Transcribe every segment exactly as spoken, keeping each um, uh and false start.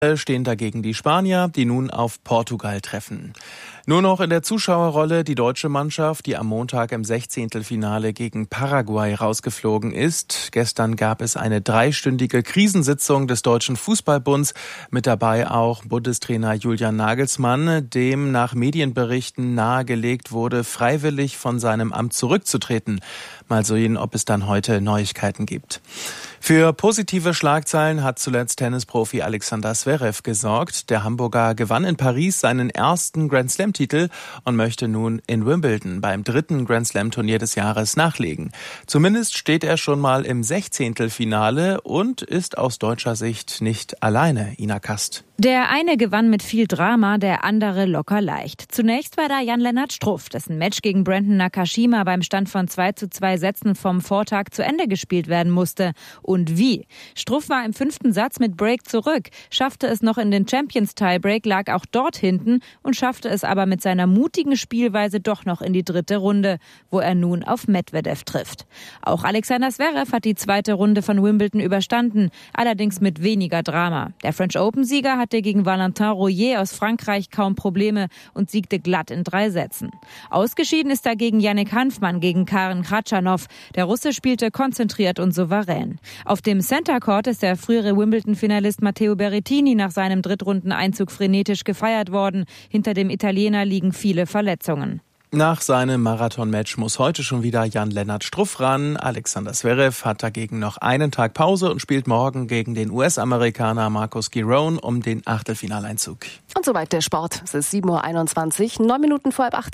stehen dagegen die Spanier, die nun auf Portugal treffen. Nur noch in der Zuschauerrolle die deutsche Mannschaft, die am Montag im Sechzehntelfinale gegen Paraguay rausgeflogen ist. Gestern gab es eine dreistündige Krisensitzung des Deutschen Fußballbunds, mit dabei auch Bundestrainer Julian Nagelsmann, dem nach Medienberichten nahegelegt wurde, freiwillig von seinem Amt zurückzutreten. Mal sehen, ob es dann heute Neuigkeiten gibt. Für positive Schlagzeilen hat zuletzt Tennisprofi Alexander Zverev gesorgt. Der Hamburger gewann in Paris seinen ersten Grand-Slam-Titel und möchte nun in Wimbledon beim dritten Grand-Slam-Turnier des Jahres nachlegen. Zumindest steht er schon mal im Sechzehntelfinale und ist aus deutscher Sicht nicht alleine. Ina Kast. Der eine gewann mit viel Drama, der andere locker leicht. Zunächst war da Jan-Lennart Struff, dessen Match gegen Brandon Nakashima beim Stand von zwei zu zwei Sätzen vom Vortag zu Ende gespielt werden musste. Und wie? Struff war im fünften Satz mit Break zurück, schaffte es noch in den Champions Tiebreak, lag auch dort hinten und schaffte es aber mit seiner mutigen Spielweise doch noch in die dritte Runde, wo er nun auf Medvedev trifft. Auch Alexander Zverev hat die zweite Runde von Wimbledon überstanden, allerdings mit weniger Drama. Der French Open-Sieger hatte gegen Valentin Royer aus Frankreich kaum Probleme und siegte glatt in drei Sätzen. Ausgeschieden ist dagegen Yannick Hanfmann gegen Karen Khachanov. Der Russe spielte konzentriert und souverän. Auf dem Center Court ist der frühere Wimbledon-Finalist Matteo Berrettini nach seinem Drittrundeneinzug frenetisch gefeiert worden. Hinter dem Italiener liegen viele Verletzungen. Nach seinem Marathon-Match muss heute schon wieder Jan-Lennart Struff ran. Alexander Zverev hat dagegen noch einen Tag Pause und spielt morgen gegen den U S-Amerikaner Marcus Giron um den Achtelfinaleinzug. Und soweit der Sport. Es ist sieben Uhr einundzwanzig, neun Minuten vor halb acht.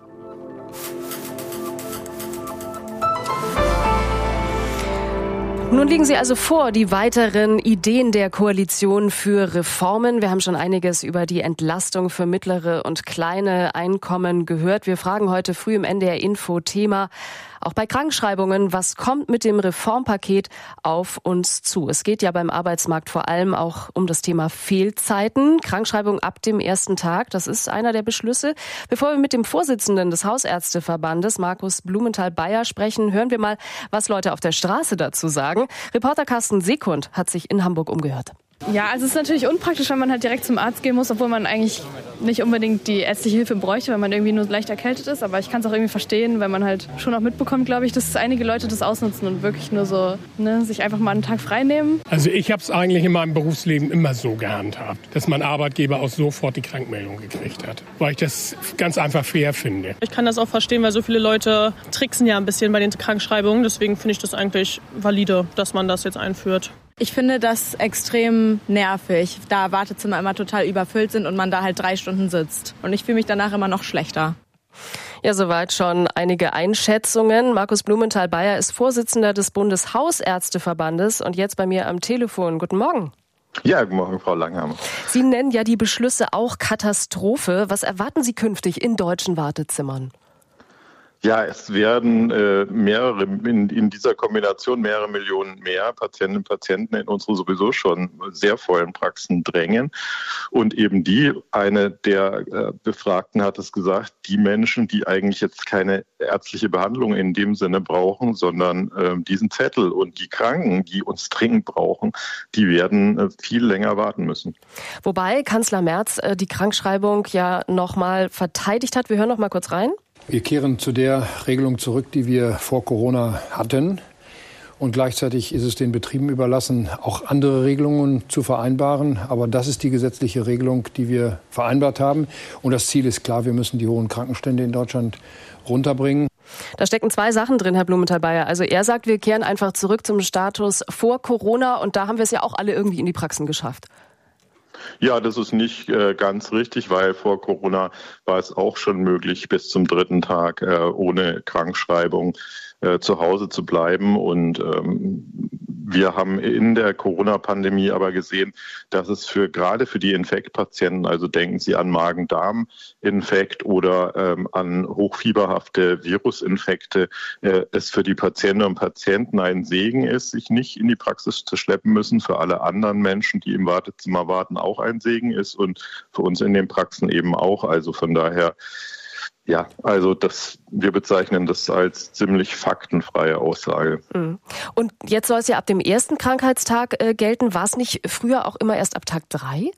Nun liegen Sie also vor, die weiteren Ideen der Koalition für Reformen. Wir haben schon einiges über die Entlastung für mittlere und kleine Einkommen gehört. Wir fragen heute früh im N D R Info Thema, auch bei Krankschreibungen, was kommt mit dem Reformpaket auf uns zu? Es geht ja beim Arbeitsmarkt vor allem auch um das Thema Fehlzeiten. Krankschreibung ab dem ersten Tag, das ist einer der Beschlüsse. Bevor wir mit dem Vorsitzenden des Hausärzteverbandes, Markus Blumenthal-Beyer, sprechen, hören wir mal, was Leute auf der Straße dazu sagen. Reporter Carsten Sekund hat sich in Hamburg umgehört. Ja, also es ist natürlich unpraktisch, wenn man halt direkt zum Arzt gehen muss, obwohl man eigentlich nicht unbedingt die ärztliche Hilfe bräuchte, weil man irgendwie nur leicht erkältet ist. Aber ich kann es auch irgendwie verstehen, wenn man halt schon auch mitbekommt, glaube ich, dass einige Leute das ausnutzen und wirklich nur so ne, sich einfach mal einen Tag frei nehmen. Also ich habe es eigentlich in meinem Berufsleben immer so gehandhabt, dass mein Arbeitgeber auch sofort die Krankmeldung gekriegt hat, weil ich das ganz einfach fair finde. Ich kann das auch verstehen, weil so viele Leute tricksen ja ein bisschen bei den Krankschreibungen. Deswegen finde ich das eigentlich valide, dass man das jetzt einführt. Ich finde das extrem nervig, da Wartezimmer immer total überfüllt sind und man da halt drei Stunden sitzt. Und ich fühle mich danach immer noch schlechter. Ja, soweit schon einige Einschätzungen. Markus Blumenthal-Beyer ist Vorsitzender des Bundeshausärzteverbandes und jetzt bei mir am Telefon. Guten Morgen. Ja, guten Morgen, Frau Langhammer. Sie nennen ja die Beschlüsse auch Katastrophe. Was erwarten Sie künftig in deutschen Wartezimmern? Ja, es werden äh, mehrere, in, in dieser Kombination mehrere Millionen mehr Patientinnen und Patienten in unsere sowieso schon sehr vollen Praxen drängen. Und eben die, eine der äh, Befragten hat es gesagt, die Menschen, die eigentlich jetzt keine ärztliche Behandlung in dem Sinne brauchen, sondern äh, diesen Zettel, und die Kranken, die uns dringend brauchen, die werden äh, viel länger warten müssen. Wobei Kanzler Merz äh, die Krankschreibung ja nochmal verteidigt hat. Wir hören noch mal kurz rein. Wir kehren zu der Regelung zurück, die wir vor Corona hatten. Und gleichzeitig ist es den Betrieben überlassen, auch andere Regelungen zu vereinbaren. Aber das ist die gesetzliche Regelung, die wir vereinbart haben. Und das Ziel ist klar, wir müssen die hohen Krankenstände in Deutschland runterbringen. Da stecken zwei Sachen drin, Herr Blumenthal-Beyer. Also er sagt, wir kehren einfach zurück zum Status vor Corona. Und da haben wir es ja auch alle irgendwie in die Praxen geschafft. Ja, das ist nicht äh, ganz richtig, weil vor Corona war es auch schon möglich, bis zum dritten Tag äh, ohne Krankschreibung äh, zu Hause zu bleiben. Und ähm, wir haben in der Corona-Pandemie aber gesehen, dass es für gerade für die Infektpatienten, also denken Sie an Magen-Darm-Infekt oder ähm, an hochfieberhafte Virusinfekte, äh, es für die Patientinnen und Patienten ein Segen ist, sich nicht in die Praxis zu schleppen müssen. Für alle anderen Menschen, die im Wartezimmer warten, auch ein Segen ist und für uns in den Praxen eben auch. Also von daher, ja, also das, wir bezeichnen das als ziemlich faktenfreie Aussage. Und jetzt soll es ja ab dem ersten Krankheitstag äh, gelten. War es nicht früher auch immer erst ab Tag drei?